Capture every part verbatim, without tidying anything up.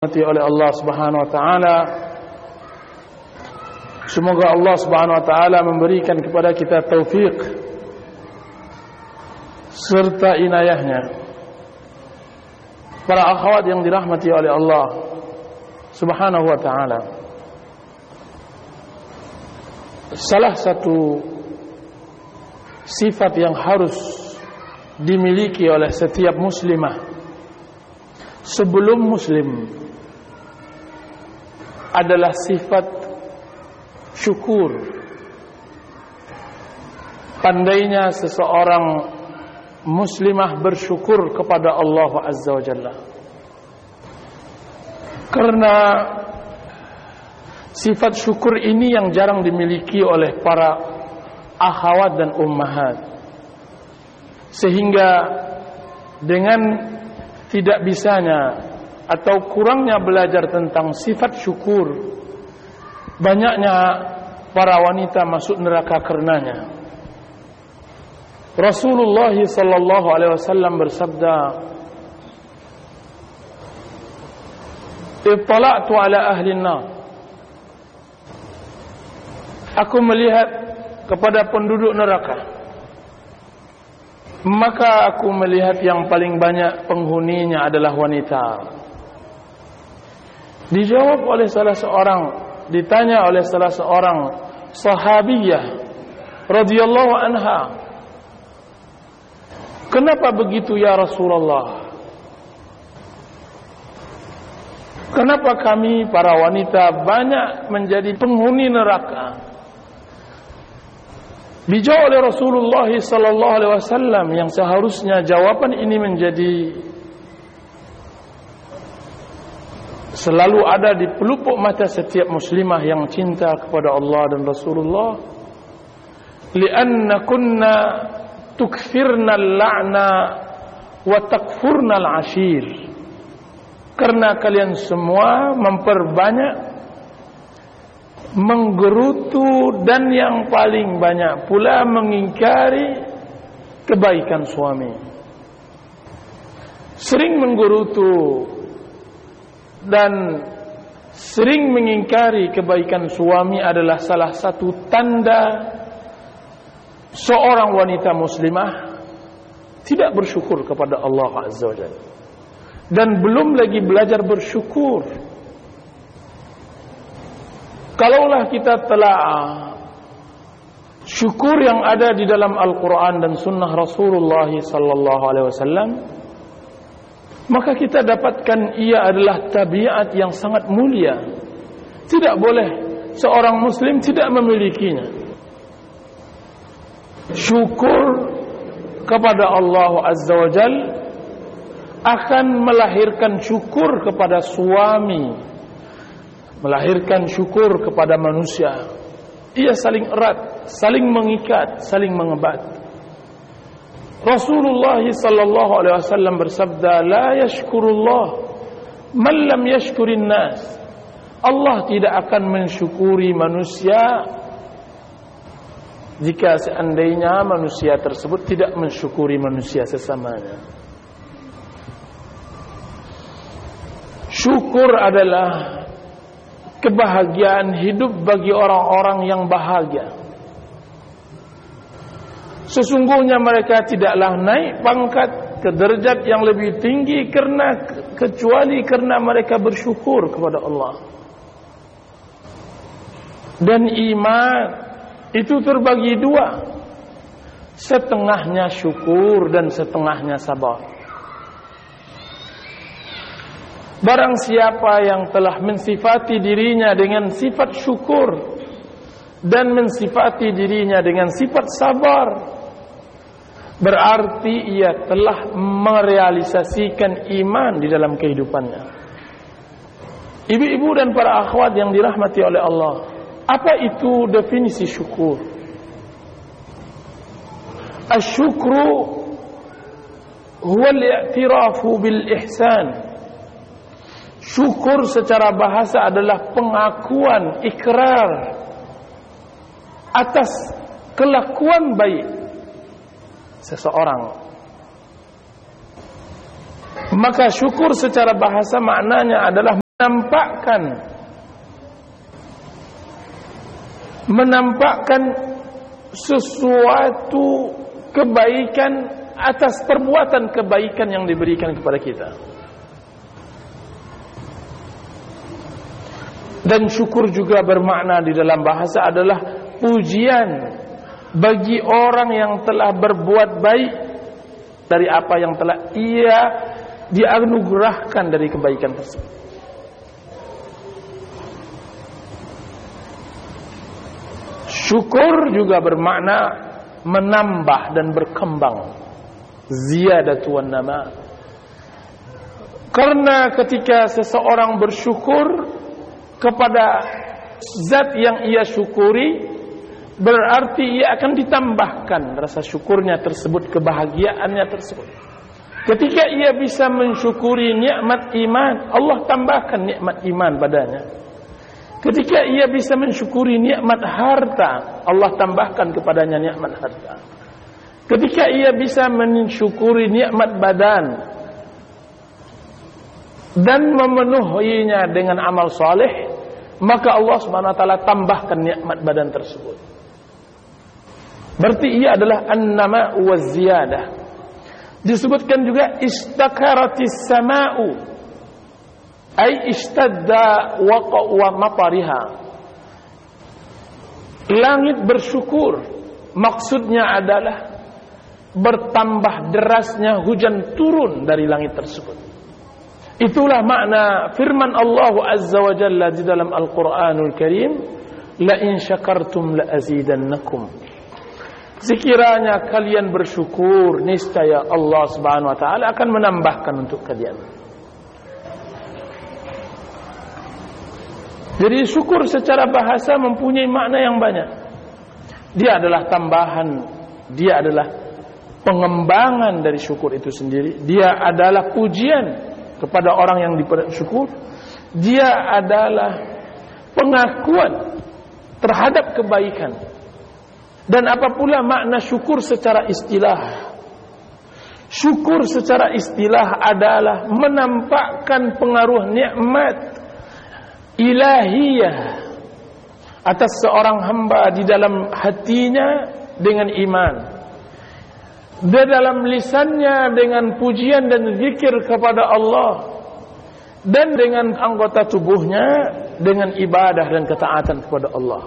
oleh Allah Subhanahu wa taala. Semoga Allah Subhanahu wa taala memberikan kepada kita taufik serta inayahnya. Para akhwat yang dirahmati oleh Allah Subhanahu wa taala, salah satu sifat yang harus dimiliki oleh setiap muslimah sebelum muslim adalah sifat syukur. Pandainya seseorang muslimah bersyukur kepada Allah Azza wa Jalla, karena sifat syukur ini yang jarang dimiliki oleh para akhwat dan ummahat, sehingga dengan tidak bisanya atau kurangnya belajar tentang sifat syukur, banyaknya para wanita masuk neraka karenanya. Rasulullah sallallahu alaihi wasallam bersabda, "Ittala'tu ala ahli an-nar." Aku melihat kepada penduduk neraka, maka aku melihat yang paling banyak penghuninya adalah wanita. Dijawab oleh salah seorang, ditanya oleh salah seorang sahabiyah radhiyallahu anha, "Kenapa begitu ya Rasulullah? Kenapa kami para wanita banyak menjadi penghuni neraka?" Dijawab oleh Rasulullah sallallahu alaihi wasallam, yang seharusnya jawaban ini menjadi selalu ada di pelupuk mata setiap muslimah yang cinta kepada Allah dan Rasulullah. Lianna kunna tukfirna al-la'na wa takfurna al-ashir. Karena kalian semua memperbanyak menggerutu dan yang paling banyak pula mengingkari kebaikan suami. Sering menggerutu dan sering mengingkari kebaikan suami adalah salah satu tanda seorang wanita muslimah tidak bersyukur kepada Allah Azza wa Jalla, dan belum lagi belajar bersyukur. Kalaulah kita telah syukur yang ada di dalam Al-Quran dan Sunnah Rasulullah sallallahu alaihi wasallam, maka kita dapatkan ia adalah tabiat yang sangat mulia. Tidak boleh seorang muslim tidak memilikinya. Syukur kepada Allah Azza wa Jal akan melahirkan syukur kepada suami, melahirkan syukur kepada manusia. Ia saling erat, saling mengikat, saling mengebat. Rasulullah sallallahu alaihi wasallam bersabda, "La yashkurullah man lam yashkurin nas." Allah tidak akan mensyukuri manusia jika seandainya manusia tersebut tidak mensyukuri manusia sesamanya. Syukur adalah kebahagiaan hidup bagi orang-orang yang bahagia. Sesungguhnya mereka tidaklah naik pangkat ke derajat yang lebih tinggi karena kecuali karena mereka bersyukur kepada Allah. Dan iman itu terbagi dua, setengahnya syukur dan setengahnya sabar. Barang siapa yang telah mensifati dirinya dengan sifat syukur dan mensifati dirinya dengan sifat sabar, berarti ia telah merealisasikan iman di dalam kehidupannya. Ibu-ibu dan para akhwat yang dirahmati oleh Allah, apa itu definisi syukur? Asy-syukru huwa al-i'tirafu bil ihsan. Syukur secara bahasa adalah pengakuan, ikrar atas kelakuan baik seseorang. Maka syukur secara bahasa maknanya adalah menampakkan menampakkan sesuatu kebaikan atas perbuatan kebaikan yang diberikan kepada kita. Dan syukur juga bermakna di dalam bahasa adalah pujian bagi orang yang telah berbuat baik dari apa yang telah ia dianugerahkan dari kebaikan tersebut. Syukur juga bermakna menambah dan berkembang, ziyadatu wan nama. Karena ketika seseorang bersyukur kepada zat yang ia syukuri, berarti ia akan ditambahkan rasa syukurnya tersebut, kebahagiaannya tersebut. Ketika ia bisa mensyukuri nikmat iman, Allah tambahkan nikmat iman padanya. Ketika ia bisa mensyukuri nikmat harta, Allah tambahkan kepadanya nikmat harta. Ketika ia bisa mensyukuri nikmat badan dan memenuhinya dengan amal saleh, maka Allah Subhanahu wa taala tambahkan nikmat badan tersebut. Berarti ia adalah an-nama wa ziyadah. Disebutkan juga istakaratis sama'u, ay ishtadda wa matariha. Langit bersyukur, maksudnya adalah bertambah derasnya hujan turun dari langit tersebut. Itulah makna firman Allah Azza wa Jalla di dalam Al-Quranul Karim, la in syakartum la azidannakum. Sekiranya kalian bersyukur, niscaya Allah Subhanahu wa taala akan menambahkan untuk kalian. Jadi syukur secara bahasa mempunyai makna yang banyak. Dia adalah tambahan, dia adalah pengembangan dari syukur itu sendiri. Dia adalah pujian kepada orang yang disyukur. Dia adalah pengakuan terhadap kebaikan. Dan apa pula makna syukur secara istilah? Syukur secara istilah adalah menampakkan pengaruh nikmat ilahiyah atas seorang hamba di dalam hatinya dengan iman, di dalam lisannya dengan pujian dan zikir kepada Allah, dan dengan anggota tubuhnya dengan ibadah dan ketaatan kepada Allah.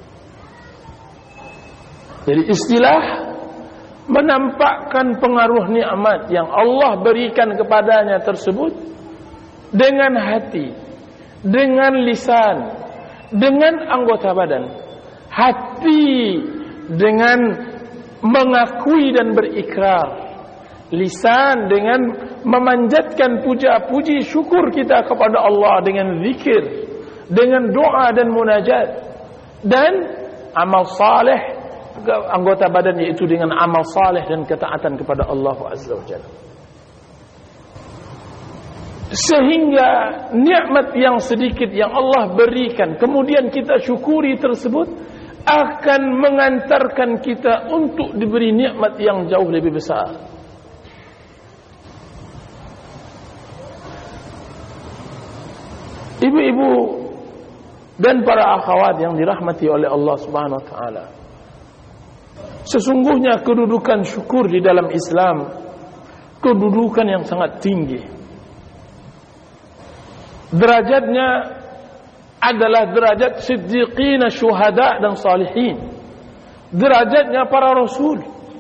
Jadi istilah menampakkan pengaruh nikmat yang Allah berikan kepadanya tersebut dengan hati, dengan lisan, dengan anggota badan. Hati dengan mengakui dan berikrar, lisan dengan memanjatkan puja-puji syukur kita kepada Allah dengan zikir, dengan doa dan munajat, dan amal saleh anggota badan, yaitu dengan amal saleh dan ketaatan kepada Allah Azza wa Jalla. Sehingga nikmat yang sedikit yang Allah berikan kemudian kita syukuri tersebut akan mengantarkan kita untuk diberi nikmat yang jauh lebih besar. Ibu-ibu dan para akhwat yang dirahmati oleh Allah Subhanahu wa taala, sesungguhnya kedudukan syukur di dalam Islam kedudukan yang sangat tinggi. Derajatnya adalah derajat siddiqina, syuhada dan salihin. Derajatnya para rasul.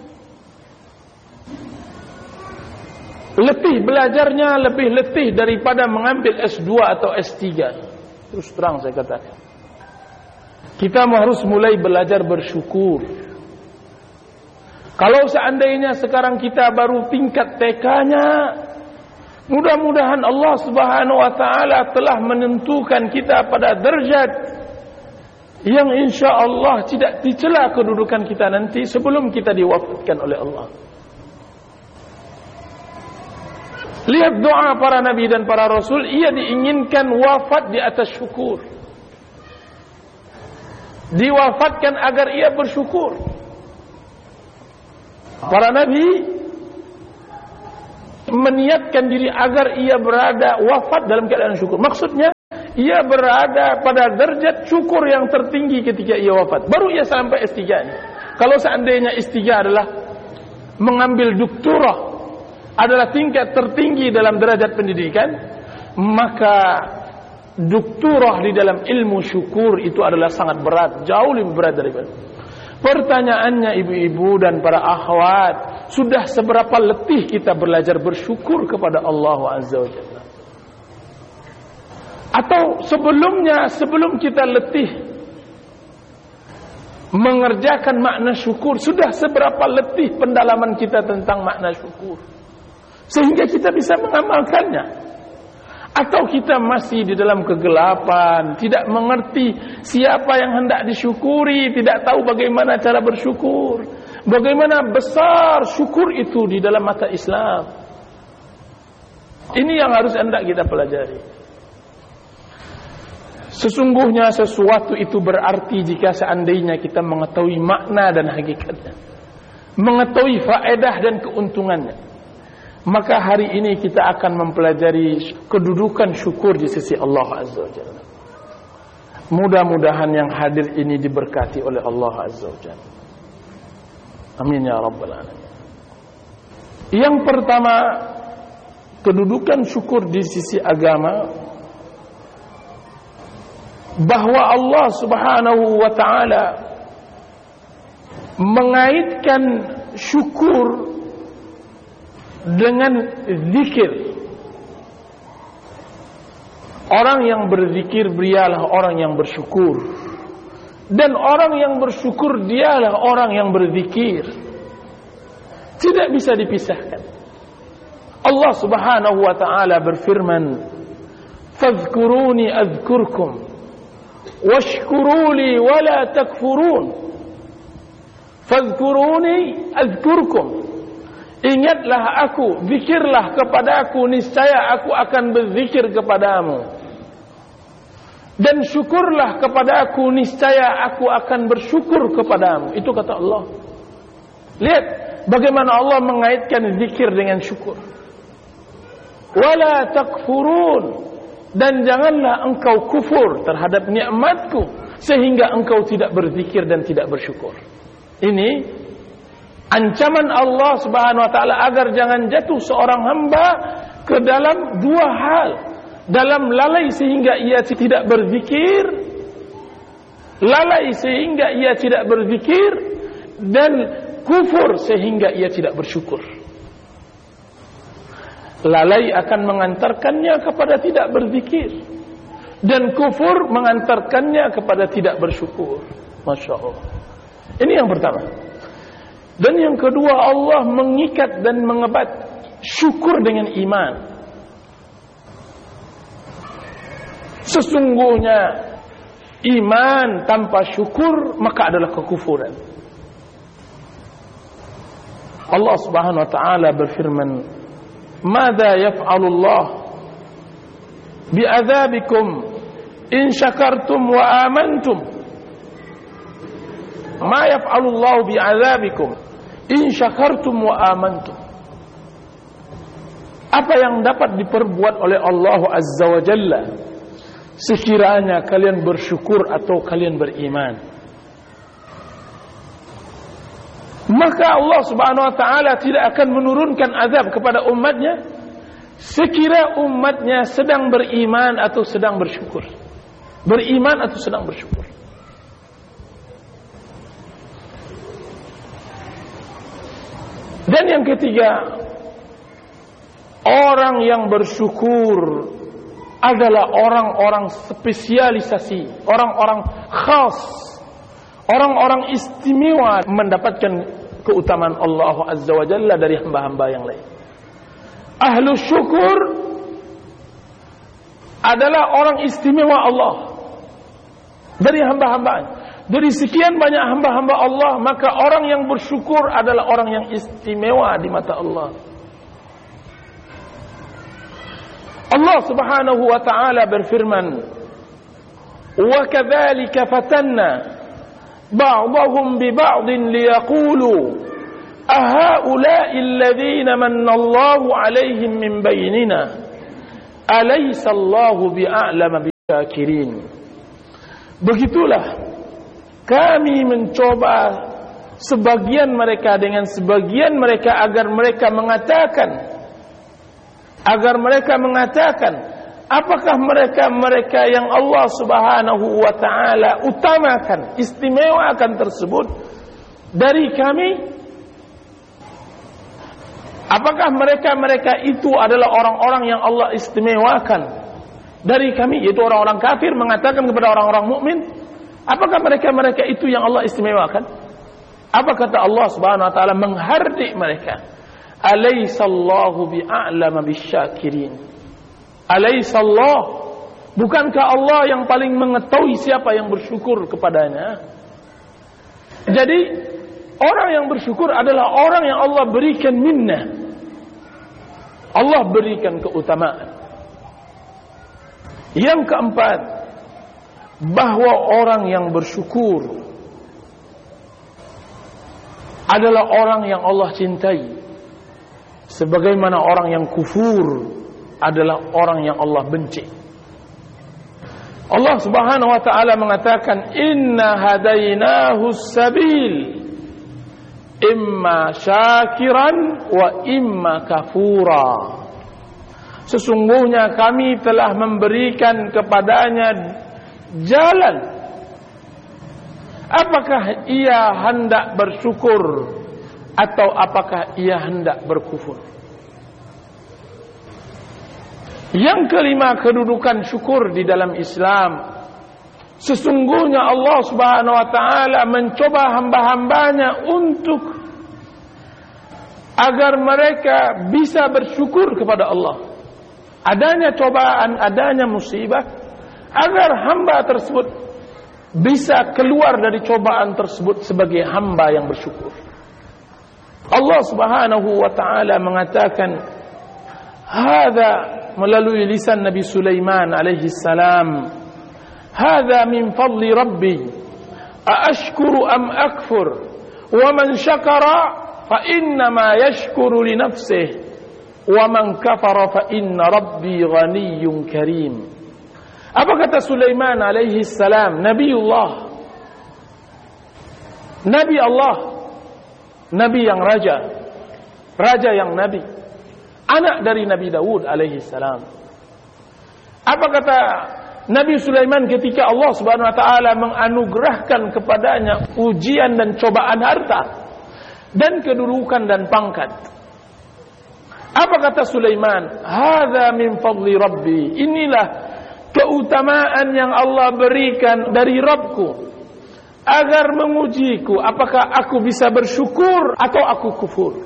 Letih belajarnya lebih letih daripada mengambil S dua atau S tiga. Terus terang saya katakan, kita harus mulai belajar bersyukur. Kalau seandainya sekarang kita baru tingkat T K-nya, mudah-mudahan Allah Subhanahu wa taala telah menentukan kita pada derajat yang insya Allah tidak dicela kedudukan kita nanti sebelum kita diwafatkan oleh Allah. Lihat doa para nabi dan para rasul, ia diinginkan wafat di atas syukur. Diwafatkan agar ia bersyukur. Para nabi meniatkan diri agar ia berada wafat dalam keadaan syukur. Maksudnya ia berada pada derajat syukur yang tertinggi ketika ia wafat. Baru ia sampai S tiga ini. Kalau seandainya S tiga adalah mengambil doktorah, adalah tingkat tertinggi dalam derajat pendidikan, maka doktorah di dalam ilmu syukur itu adalah sangat berat, jauh lebih berat daripada. Pertanyaannya ibu-ibu dan para akhwat, sudah seberapa letih kita belajar bersyukur kepada Allah Azza wa Jalla? Atau sebelumnya, sebelum kita letih mengerjakan makna syukur, sudah seberapa letih pendalaman kita tentang makna syukur sehingga kita bisa mengamalkannya? Atau kita masih di dalam kegelapan, tidak mengerti siapa yang hendak disyukuri, tidak tahu bagaimana cara bersyukur, bagaimana besar syukur itu di dalam mata Islam. Ini yang harus hendak kita pelajari. Sesungguhnya sesuatu itu berarti jika seandainya kita mengetahui makna dan hakikatnya, mengetahui faedah dan keuntungannya. Maka hari ini kita akan mempelajari kedudukan syukur di sisi Allah Azza wa Jalla. Mudah-mudahan yang hadir ini diberkati oleh Allah Azza wa Jalla. Amin ya rabbal alamin. Yang pertama, kedudukan syukur di sisi agama, bahwa Allah Subhanahu wa ta'ala mengaitkan syukur dengan zikir. Orang yang berzikir dialah orang yang bersyukur, dan orang yang bersyukur dialah orang yang berzikir. Tidak bisa dipisahkan. Allah Subhanahu wa ta'ala berfirman, "Fadhkuruni adzkurkum washkuruli wala takfurun." Fadhkuruni adzkurkum. Ingatlah aku, zikirlah kepada aku, niscaya aku akan berzikir kepadamu. Dan syukurlah kepada aku, niscaya aku akan bersyukur kepadamu. Itu kata Allah. Lihat bagaimana Allah mengaitkan zikir dengan syukur. Wala takfurun. Dan janganlah engkau kufur terhadap nikmatku sehingga engkau tidak berzikir dan tidak bersyukur. Ini ancaman Allah Subhanahu wa ta'ala agar jangan jatuh seorang hamba ke dalam dua hal. Dalam lalai sehingga ia tidak berzikir, lalai sehingga ia tidak berzikir, dan kufur sehingga ia tidak bersyukur. Lalai akan mengantarkannya kepada tidak berzikir, dan kufur mengantarkannya kepada tidak bersyukur. Masya Allah. Ini yang pertama. Dan yang kedua, Allah mengikat dan mengebat syukur dengan iman. Sesungguhnya iman tanpa syukur maka adalah kekufuran. Allah Subhanahu wa ta'ala berfirman, "Madza yaf'alu Allah bi'adzabikum in syakartum wa amantum?" Ma yaf'alu Allah bi'adzabikum in syakartum wa amantum. Apa yang dapat diperbuat oleh Allah Azza wa Jalla sekiranya kalian bersyukur atau kalian beriman? Maka Allah Subhanahu wa ta'ala tidak akan menurunkan azab kepada umatnya sekira umatnya sedang beriman atau sedang bersyukur. Beriman atau sedang bersyukur. Dan yang ketiga, orang yang bersyukur adalah orang-orang spesialisasi, orang-orang khas, orang-orang istimewa mendapatkan keutamaan Allah Azza wa Jalla dari hamba-hamba yang lain. Ahlu syukur adalah orang istimewa Allah dari hamba-hambanya. Dari sekian banyak hamba-hamba Allah, maka orang yang bersyukur adalah orang yang istimewa di mata Allah. Allah Subhanahu wa ta'ala berfirman, "Wa kadzalika fatanna ba'dahum bi ba'din liyaqulu aha'ula'i alladhina manna Allahu 'alaihim min baynina alaysa Allahu bi'a'lama syakirin. Begitulah kami mencoba sebagian mereka dengan sebagian mereka agar mereka mengatakan agar mereka mengatakan apakah mereka-mereka yang Allah Subhanahu wa taala utamakan, istimewakan tersebut dari kami? Apakah mereka-mereka itu adalah orang-orang yang Allah istimewakan dari kami, yaitu orang-orang kafir mengatakan kepada orang-orang mukmin, apakah mereka-mereka itu yang Allah istimewakan? Apa kata Allah Subhanahu wa taala menghardik mereka? Alaysallahu bi'a'lama bisyakirin. Alaysallah, bukankah Allah yang paling mengetahui siapa yang bersyukur kepadanya? Jadi orang yang bersyukur adalah orang yang Allah berikan minnah, Allah berikan keutamaan. Yang keempat, bahwa orang yang bersyukur adalah orang yang Allah cintai, sebagaimana orang yang kufur adalah orang yang Allah benci. Allah Subhanahu wa taala mengatakan, inna hadainahu sabil imma syakiran wa imma kafura. Sesungguhnya kami telah memberikan kepadanya jalan, apakah ia hendak bersyukur atau apakah ia hendak berkufur. Yang kelima, kedudukan syukur di dalam Islam. Sesungguhnya Allah Subhanahu wa taala mencoba hamba-hambanya untuk agar mereka bisa bersyukur kepada Allah. Adanya cobaan, adanya musibah, agar hamba tersebut bisa keluar dari cobaan tersebut sebagai hamba yang bersyukur. Allah Subhanahu wa taala mengatakan hadza melalui lisan Nabi Sulaiman alaihi salam, hadza min fadli rabbi aashkuru am akfur wa man syakara fa inna ma yashkuru li nafsihi wa man kafara fa inna rabbi ghaniyyun karim. Apa kata Sulaiman alaihi salam, Nabiullah, Nabi Allah, Nabi yang raja, raja yang Nabi, anak dari Nabi Daud alaihi salam. Apa kata Nabi Sulaiman ketika Allah Subhanahu wa taala menganugerahkan kepadanya ujian dan cobaan harta dan kedudukan dan pangkat? Apa kata Sulaiman? Hadza min fadli rabbi. Inilah keutamaan yang Allah berikan dari Rabbku agar mengujiku apakah aku bisa bersyukur atau aku kufur.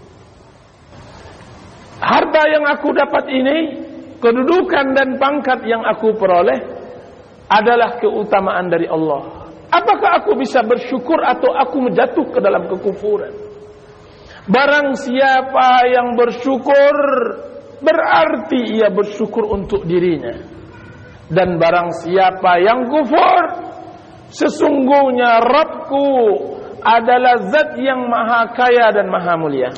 Harta yang aku dapat ini, kedudukan dan pangkat yang aku peroleh adalah keutamaan dari Allah. Apakah aku bisa bersyukur atau aku jatuh ke dalam kekufuran? Barang siapa yang bersyukur, berarti ia bersyukur untuk dirinya. Dan barang siapa yang kufur, sesungguhnya Rabbku adalah zat yang maha kaya dan maha mulia.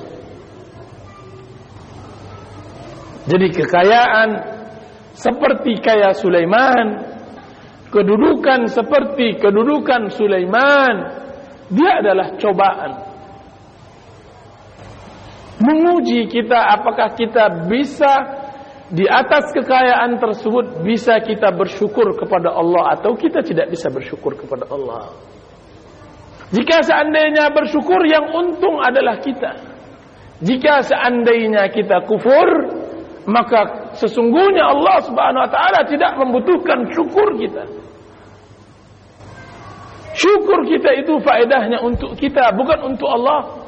Jadi kekayaan seperti kaya Sulaiman, kedudukan seperti kedudukan Sulaiman, dia adalah cobaan menguji kita apakah kita bisa di atas kekayaan tersebut bisa kita bersyukur kepada Allah atau kita tidak bisa bersyukur kepada Allah. Jika seandainya bersyukur, yang untung adalah kita. Jika seandainya kita kufur, maka sesungguhnya Allah Subhanahu wa taala tidak membutuhkan syukur kita. Syukur kita itu faedahnya untuk kita, bukan untuk Allah.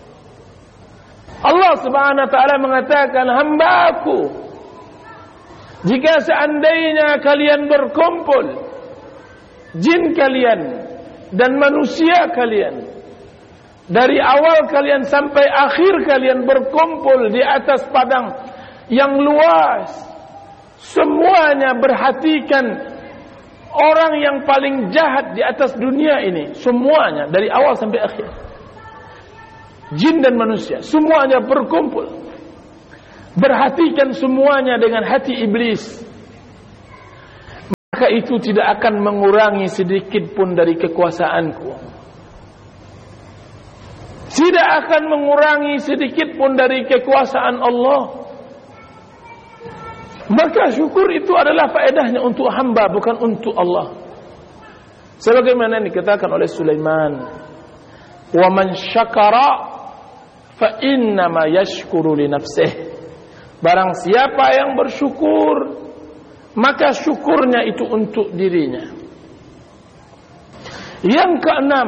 Allah Subhanahu wa taala mengatakan, hamba-Ku, jika seandainya kalian berkumpul, jin kalian dan manusia kalian, dari awal kalian sampai akhir kalian berkumpul di atas padang yang luas, semuanya perhatikan orang yang paling jahat di atas dunia ini, semuanya dari awal sampai akhir, jin dan manusia, semuanya berkumpul. Perhatikan semuanya dengan hati iblis. maka itu tidak akan mengurangi sedikit pun dari kekuasaanku, tidak akan mengurangi sedikit pun dari kekuasaan Allah. Maka syukur itu adalah faedahnya untuk hamba, bukan untuk Allah. Sebagaimana dikatakan oleh Sulaiman, wa man syakara fa innama yashkuru li nafsihi. Barang siapa yang bersyukur, maka syukurnya itu untuk dirinya. Yang keenam,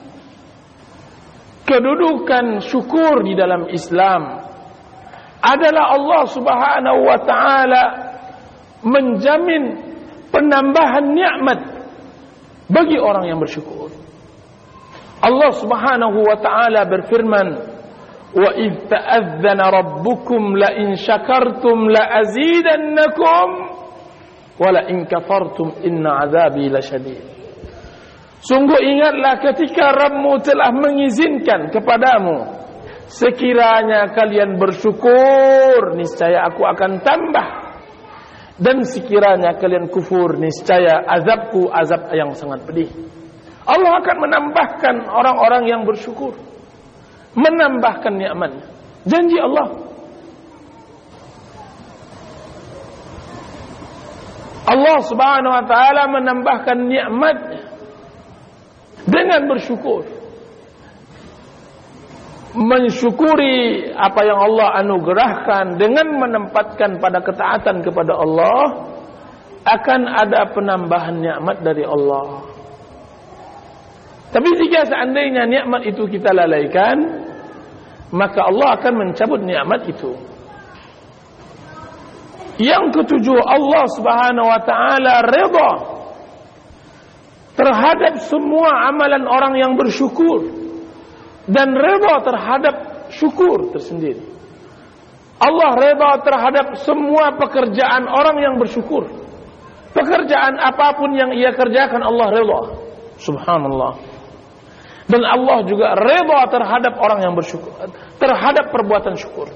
kedudukan syukur di dalam Islam adalah Allah Subhanahu wa taala menjamin penambahan nikmat bagi orang yang bersyukur. Allah Subhanahu wa taala berfirman, wa idh ta'adzana rabbukum la in syakartum la azidannakum wa la in kafartum inna azabi lasyadid. Sungguh ingatlah ketika Rabbmu telah mengizinkan kepadamu, sekiranya kalian bersyukur, niscaya aku akan tambah, dan sekiranya kalian kufur, niscaya azabku azab yang sangat pedih. Allah akan menambahkan orang-orang yang bersyukur, menambahkan nikmatnya. Janji Allah. Allah Subhanahu wa taala menambahkan nikmatnya dengan bersyukur. Mensyukuri apa yang Allah anugerahkan dengan menempatkan pada ketaatan kepada Allah, akan ada penambahan nikmat dari Allah. Tapi jika seandainya nikmat itu kita lalaikan, maka Allah akan mencabut nikmat itu. Yang ketujuh, Allah Subhanahu wa taala redha terhadap semua amalan orang yang bersyukur dan redha terhadap syukur tersendiri. Allah redha terhadap semua pekerjaan orang yang bersyukur. Pekerjaan apapun yang ia kerjakan, Allah redha. Subhanallah. Dan Allah juga redha terhadap orang yang bersyukur, terhadap perbuatan syukur.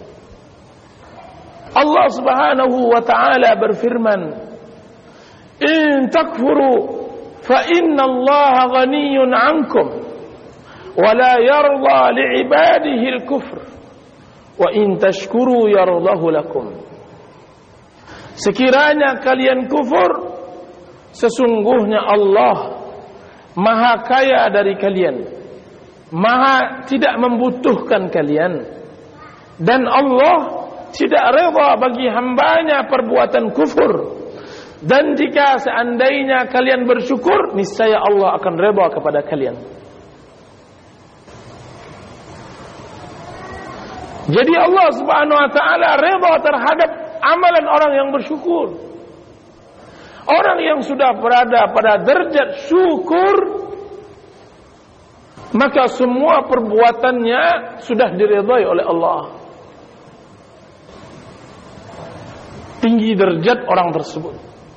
Allah Subhanahu wa taala berfirman, in takfuru fa inna Allah ghaniyun 'ankum wa la yarda li'ibadihi al-kufr wa in tashkuru yardahu lakum. Sekiranya kalian kufur, sesungguhnya Allah maha kaya dari kalian, maha tidak membutuhkan kalian, dan Allah tidak redha bagi hambanya perbuatan kufur. Dan jika seandainya kalian bersyukur, niscaya Allah akan redha kepada kalian. Jadi Allah Subhanahu wa taala redha terhadap amalan orang yang bersyukur. Orang yang sudah berada pada derajat syukur, maka semua perbuatannya sudah diredai oleh Allah. Tinggi derajat orang tersebut.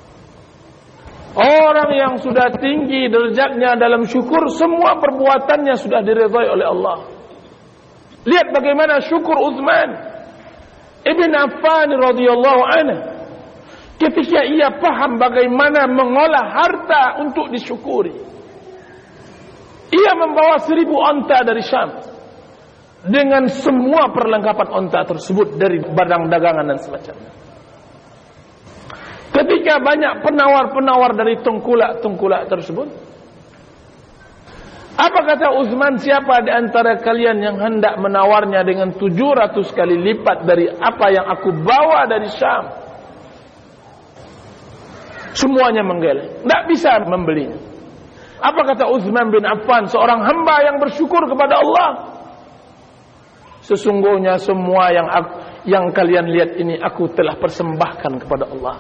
Orang yang sudah tinggi derajatnya dalam syukur, semua perbuatannya sudah diredai oleh Allah. Lihat bagaimana syukur Utsman Ibn Affan radhiyallahu anhu ketika ia paham bagaimana mengolah harta untuk disyukuri. Ia membawa seribu onta dari Syam dengan semua perlengkapan onta tersebut dari barang dagangan dan semacamnya. Ketika banyak penawar-penawar dari tengkulak-tengkulak tersebut, apa kata Utsman, siapa di antara kalian yang hendak menawarnya dengan tujuh ratus kali lipat dari apa yang aku bawa dari Syam? Semuanya menggeleng, tidak bisa membelinya. Apa kata Utsman bin Affan, seorang hamba yang bersyukur kepada Allah? Sesungguhnya semua yang aku, yang kalian lihat ini aku telah persembahkan kepada Allah.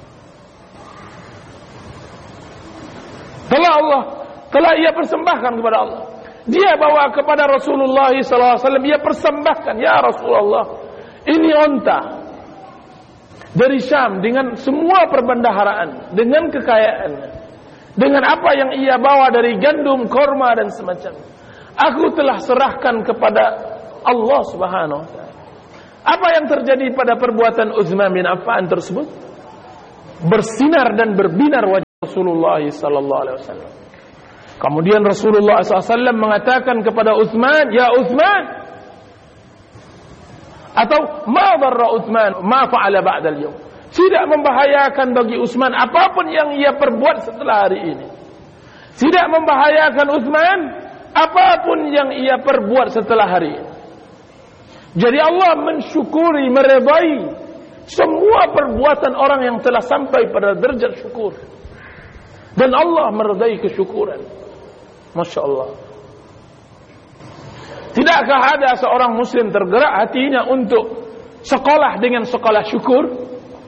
Telah Allah, telah ia persembahkan kepada Allah. Dia bawa kepada Rasulullah sallallahu alaihi wasallam, ia persembahkan, ya Rasulullah, ini onta dari Syam dengan semua perbendaharaan, dengan kekayaannya, dengan apa yang ia bawa dari gandum, korma dan semacamnya. Aku telah serahkan kepada Allah Subhanahu wa taala. Apa yang terjadi pada perbuatan Utsman bin Affan tersebut? Bersinar dan berbinar wajah Rasulullah sallallahu alaihi wasallam. Kemudian Rasulullah sallallahu alaihi wasallam mengatakan kepada Utsman, "Ya Utsman," atau "Ma darra Utsman ma fa'ala ba'da al-yawm." Tidak membahayakan bagi Utsman apapun yang ia perbuat setelah hari ini. Tidak membahayakan Utsman apapun yang ia perbuat setelah hari ini. Jadi Allah mensyukuri, meredai semua perbuatan orang yang telah sampai pada derajat syukur. Dan Allah meredai kesyukuran. Masya Allah. Tidakkah ada seorang muslim tergerak hatinya untuk sekolah dengan sekolah syukur?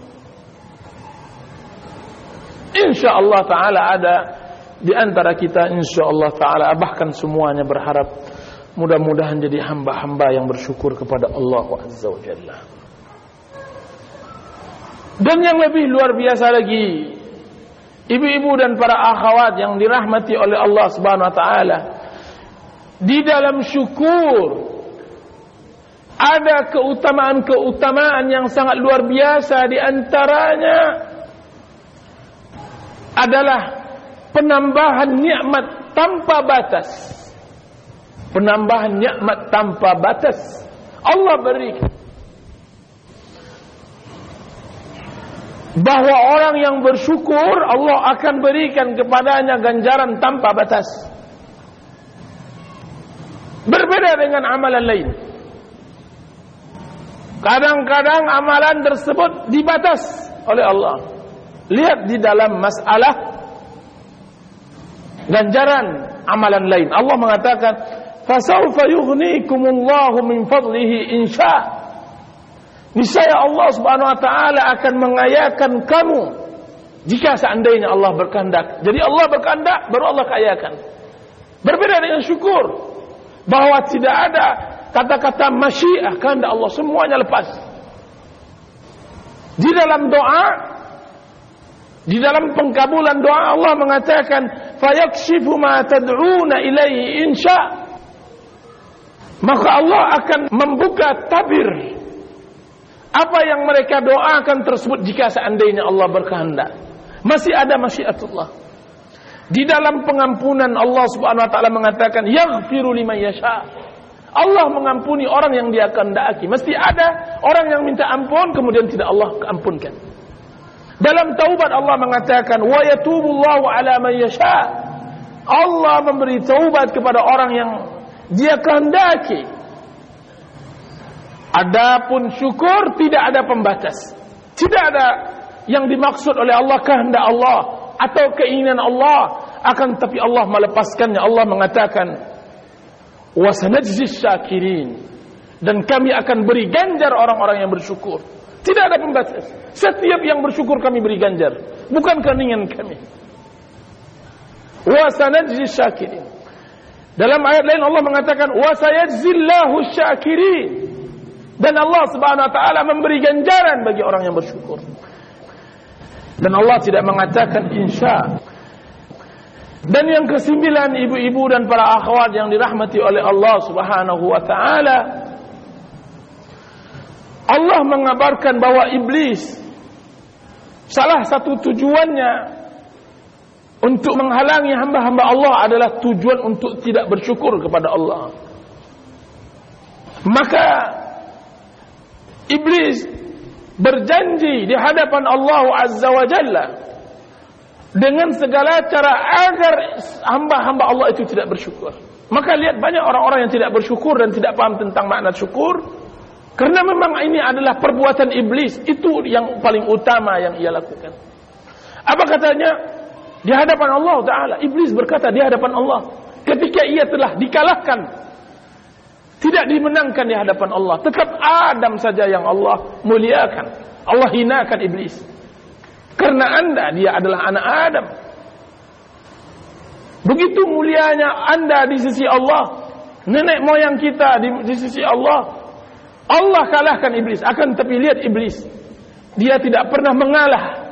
Insya Allah Ta'ala ada di antara kita, insya Allah Ta'ala, bahkan semuanya berharap mudah-mudahan jadi hamba-hamba yang bersyukur kepada Allah Azza wa Jalla. Dan yang lebih luar biasa lagi, ibu-ibu dan para akhwat yang dirahmati oleh Allah Subhanahu wa Ta'ala, di dalam syukur ada keutamaan-keutamaan yang sangat luar biasa. Di antaranya adalah penambahan nikmat tanpa batas. Penambahan nikmat tanpa batas Allah berikan. Bahwa orang yang bersyukur Allah akan berikan kepadanya ganjaran tanpa batas. Berbeda dengan amalan lain. Kadang-kadang amalan tersebut dibatas oleh Allah. Lihat di dalam masalah ganjaran amalan lain. Allah mengatakan, "Fasawfa yughnikumullahu min fadlihi insya." Niscaya Allah Subhanahu wa Ta'ala akan mengayakan kamu jika seandainya Allah berkehendak. Jadi Allah berkehendak baru Allah kayakan. Berbeda dengan syukur, bahwa tidak ada kata-kata masyiah, kehendak Allah, semuanya lepas. Di dalam doa, di dalam pengkabulan doa Allah mengatakan, "Fayakshifu ma tad'una ilaihi insya." Maka Allah akan membuka tabir apa yang mereka doakan tersebut jika seandainya Allah berkehendak. Masih ada masyiatullah. Di dalam pengampunan Allah Subhanahu wa Ta'ala mengatakan, "Yaghfiru liman yasha." Allah mengampuni orang yang Dia kehendaki. Mesti ada orang yang minta ampun kemudian tidak Allah ampunkan. Dalam taubat Allah mengatakan, "Wa yatubullahu ala man yasha." Allah memberi taubat kepada orang yang Dia kehendaki. Adapun syukur tidak ada pembatas. Tidak ada yang dimaksud oleh Allah kehendak Allah atau keinginan Allah, akan tapi Allah melepaskannya. Allah mengatakan, "Wa sanajzis syakirin." Dan kami akan beri ganjar orang-orang yang bersyukur. Tidak ada pembatas. Setiap yang bersyukur kami beri ganjar, bukan keinginan kami. Wa sanajzis syakirin. Dalam ayat lain Allah mengatakan, "Wa sayajzillahu syakirin." Dan Allah Subhanahu wa Ta'ala memberi ganjaran bagi orang yang bersyukur. Dan Allah tidak mengatakan insya. Dan yang kesembilan, ibu-ibu dan para akhwat yang dirahmati oleh Allah Subhanahu wa Ta'ala, Allah mengabarkan bahwa iblis salah satu tujuannya untuk menghalangi hamba-hamba Allah adalah tujuan untuk tidak bersyukur kepada Allah. Maka iblis berjanji di hadapan Allah Azza wa Jalla dengan segala cara agar hamba-hamba Allah itu tidak bersyukur. Maka lihat banyak orang-orang yang tidak bersyukur dan tidak paham tentang makna syukur, karena memang ini adalah perbuatan iblis. Itu yang paling utama yang ia lakukan. Apa katanya? Di hadapan Allah Ta'ala, iblis berkata di hadapan Allah ketika ia telah dikalahkan, tidak dimenangkan di hadapan Allah, tetap Adam saja yang Allah muliakan. Allah hinakan iblis. Karena anda, dia adalah anak Adam. Begitu mulianya anda di sisi Allah, nenek moyang kita di, di sisi Allah. Allah kalahkan iblis. Akan tapi lihat iblis, dia tidak pernah mengalah.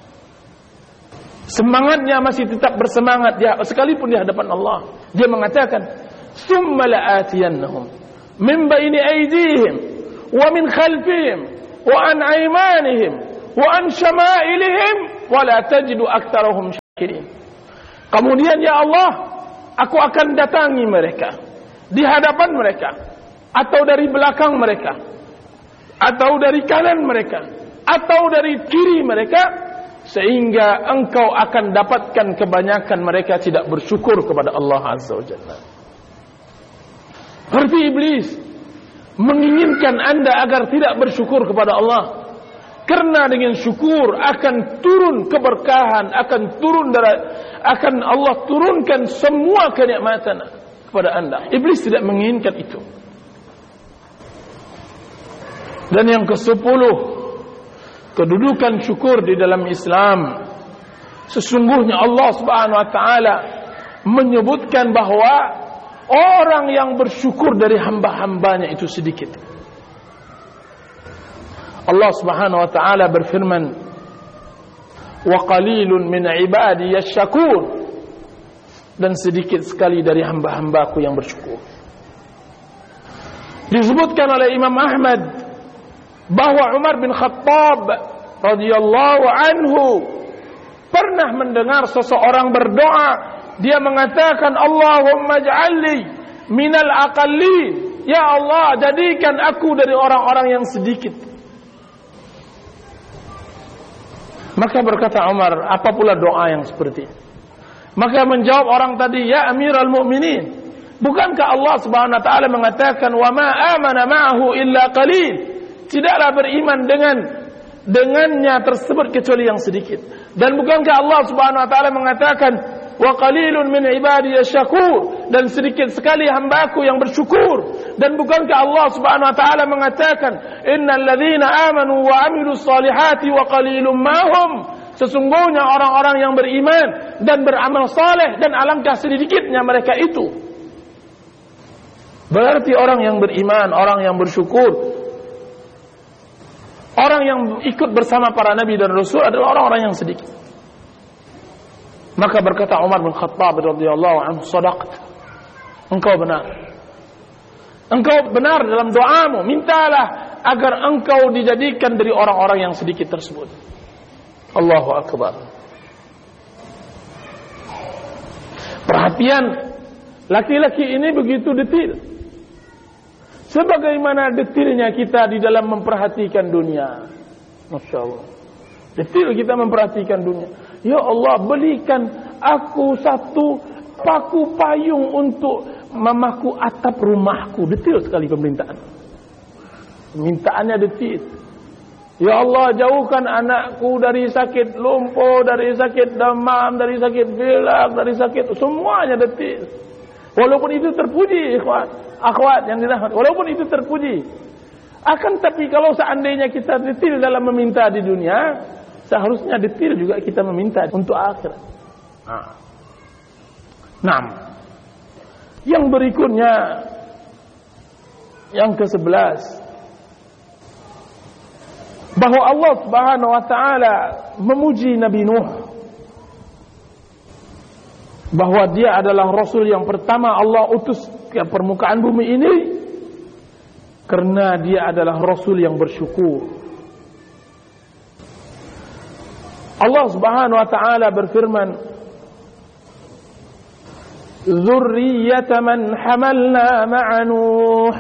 Semangatnya masih tetap bersemangat dia, sekalipun di hadapan Allah. Dia mengatakan, ثم لآتينهم من بين أيديهم ومن خلفهم وعن أيمانهم وعن شمائلهم ولا تجد أكثرهم Kemudian ya Allah, aku akan datangi mereka di hadapan mereka, atau dari belakang mereka, atau dari kanan mereka, atau dari kiri mereka, sehingga engkau akan dapatkan kebanyakan mereka tidak bersyukur kepada Allah Azza wa Jalla. Seperti iblis menginginkan anda agar tidak bersyukur kepada Allah, karena dengan syukur akan turun keberkahan, akan turun dari, akan Allah turunkan semua kenikmatan kepada anda. Iblis tidak menginginkan itu. Dan yang kesepuluh, kedudukan syukur di dalam Islam. Sesungguhnya Allah Subhanahu wa taala menyebutkan bahwa orang yang bersyukur dari hamba-hambanya itu sedikit. Allah Subhanahu wa taala berfirman, "Wa qalilun min ibadiyasy syakur." Dan sedikit sekali dari hamba-hambaku yang bersyukur. Disebutkan oleh Imam Ahmad bahwa Umar bin Khattab radhiyallahu anhu pernah mendengar seseorang berdoa. Dia mengatakan, Allahumma ja'alli minal aqallin. Ya Allah, jadikan aku dari orang-orang yang sedikit. Maka berkata Umar, apa pula doa yang seperti ini? Maka menjawab orang tadi, ya Amirul Mukminin, bukankah Allah Subhanahu wa taala mengatakan, wa ma amana ma'ahu illa qalil? Tidaklah beriman dengan dengannya tersebut kecuali yang sedikit. Dan bukankah Allah Subhanahu wa taala mengatakan, wa qalilun min ibadiyasy syakur, dan sedikit sekali hambaku yang bersyukur. Dan bukankah Allah Subhanahu wa taala mengatakan, innal ladzina amanu wa amilus solihati wa qalilum mahum, sesungguhnya orang-orang yang beriman dan beramal saleh dan alangkah sedikitnya mereka itu. Berarti orang yang beriman, orang yang bersyukur, orang yang ikut bersama para nabi dan rasul adalah orang-orang yang sedikit. Maka berkata Umar bin Khattab radhiyallahu anhu, "Shadaqt." Engkau benar. Engkau benar dalam doamu. Mintalah agar engkau dijadikan dari orang-orang yang sedikit tersebut. Allahu akbar. Perhatian, laki-laki ini begitu detil. Sebagaimana detilnya kita di dalam memperhatikan dunia. Masya Allah. Detil kita memperhatikan dunia. Ya Allah, belikan aku satu paku payung untuk memaku atap rumahku. Detil sekali permintaan. Permintaannya detil. Ya Allah, jauhkan anakku dari sakit lumpuh, dari sakit demam, dari sakit pilek, dari sakit, semuanya detil. Walaupun itu terpuji, ikhwan, akhwat yang dirahmati, walaupun itu terpuji. Akan tapi kalau seandainya kita detil dalam meminta di dunia, seharusnya detil juga kita meminta untuk akhirat. Nah. Nah. Yang berikutnya, yang ke sebelas, bahwa Allah Subhanahu wa taala memuji Nabi Nuh, bahwa dia adalah rasul yang pertama Allah utus ke permukaan bumi ini, karena dia adalah rasul yang bersyukur. Allah Subhanahu wa taala berfirman, "Dzurriyyata man hamalna ma'a Nuh,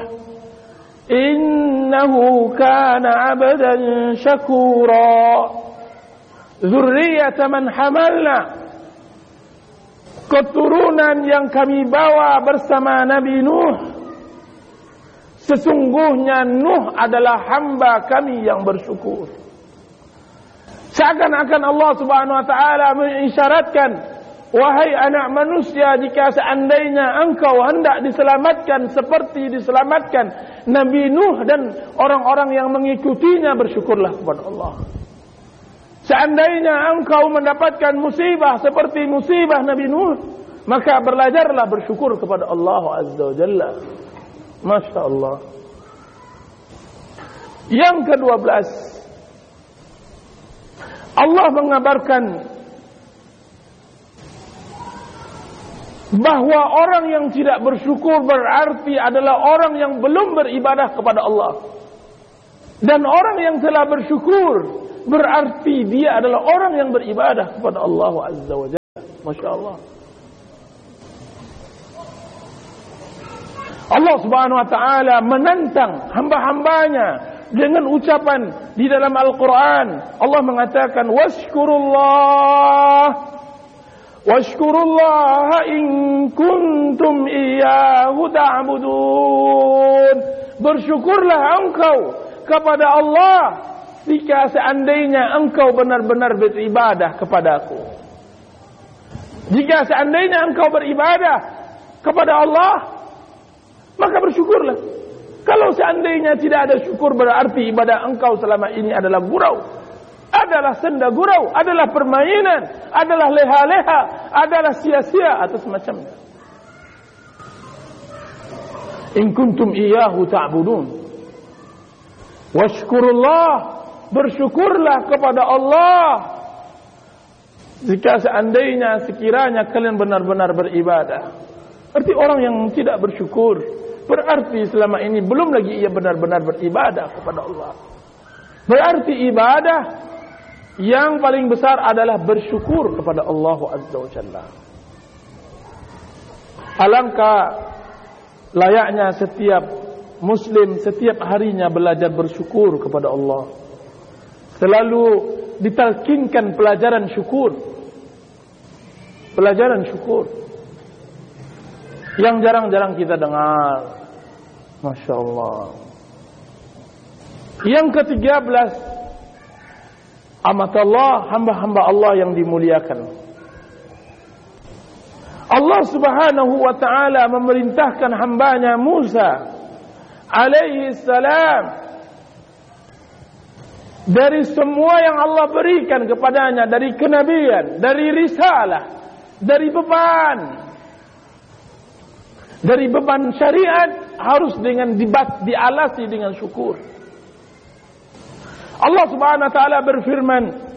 innahu kana 'abdan syakura." Dzurriyyata man hamalna, keturunan yang kami bawa bersama Nabi Nuh. Sesungguhnya Nuh adalah hamba kami yang bersyukur. Seakan-akan Allah Subhanahu wa taala mengisyaratkan, wahai anak manusia, jika seandainya engkau hendak diselamatkan seperti diselamatkan Nabi Nuh dan orang-orang yang mengikutinya, bersyukurlah kepada Allah. Seandainya engkau mendapatkan musibah seperti musibah Nabi Nuh, maka belajarlah bersyukur kepada Allah Azza wa Jalla. Masya Allah. Yang kedua belas, Allah mengabarkan bahwa orang yang tidak bersyukur berarti adalah orang yang belum beribadah kepada Allah. Dan orang yang telah bersyukur berarti dia adalah orang yang beribadah kepada Allah Azza wa Jalla. Masya Allah. Allah Subhanahu wa taala menantang hamba-hambanya dengan ucapan di dalam Al-Qur'an. Allah mengatakan washkurullah washkurullah in kuntum iyyahu ta'budun. Bersyukurlah engkau kepada Allah jika seandainya engkau benar-benar beribadah kepadaku. Jika seandainya engkau beribadah kepada Allah, maka bersyukurlah. Kalau seandainya tidak ada syukur, berarti ibadah engkau selama ini adalah gurau, adalah senda gurau, adalah permainan, adalah leha-leha, adalah sia-sia atau semacamnya. In kuntum iyyahu ta'budun washkurullah, bersyukurlah kepada Allah jika seandainya sekiranya kalian benar-benar beribadah. Arti orang yang tidak bersyukur berarti selama ini belum lagi ia benar-benar beribadah kepada Allah. Berarti ibadah yang paling besar adalah bersyukur kepada Allah Azza wa Jalla. Alangkah layaknya setiap muslim setiap harinya belajar bersyukur kepada Allah. Selalu ditalkinkan pelajaran syukur. Pelajaran syukur yang jarang-jarang kita dengar. Masya Allah. Yang ketiga belas, amat Allah, hamba-hamba Allah yang dimuliakan. Allah Subhanahu wa ta'ala memerintahkan hambanya Musa alaihi salam, dari semua yang Allah berikan kepadanya, dari kenabian, dari risalah, dari beban, dari beban syariat, harus dengan dibat, dialasi dengan syukur. Allah Subhanahu wa ta'ala berfirman,